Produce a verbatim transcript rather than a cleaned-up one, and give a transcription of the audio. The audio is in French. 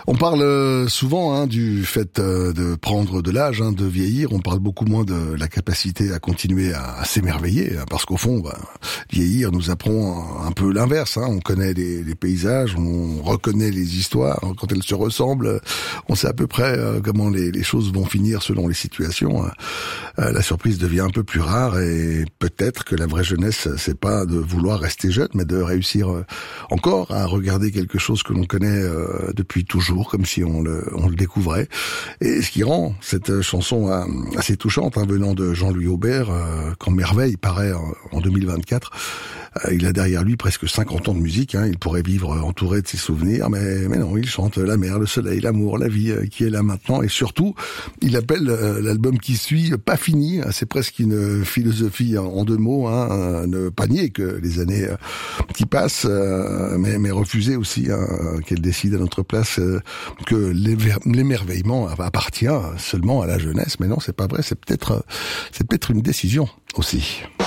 On parle souvent hein, du fait de prendre de l'âge, hein, de vieillir. On parle beaucoup moins de la capacité à continuer à, à s'émerveiller, hein, parce qu'au fond, bah, vieillir nous apprend un peu l'inverse. Hein. On connaît les, les paysages, on reconnaît les histoires. Quand elles se ressemblent, on sait à peu près euh, comment les, les choses vont finir selon les situations. Euh, la surprise devient un peu plus rare et peut-être que la vraie jeunesse, c'est pas de vouloir rester jeune, mais de réussir euh, encore à regarder quelque chose que l'on connaît euh, depuis toujours, comme si on le, on le découvrait. Et ce qui rend cette chanson euh, assez touchante, hein, venant de Jean-Louis Aubert, euh, quand Merveille paraît en, en deux mille vingt-quatre, euh, il a derrière lui presque cinquante ans de musique, hein, il pourrait vivre entouré de ses souvenirs, mais, mais non, il chante la mer, le soleil, l'amour, la vie euh, qui est là maintenant, et surtout, il appelle euh, l'album qui suit Pas fini. C'est presque une philosophie en, en deux mots, hein, euh, ne pas nier que les années euh, qui passent, euh, mais, mais refuser aussi hein, qu'elle décide à notre place euh, que l'émerveillement appartient seulement à la jeunesse. Mais non, c'est pas vrai. C'est peut-être, c'est peut-être une décision aussi.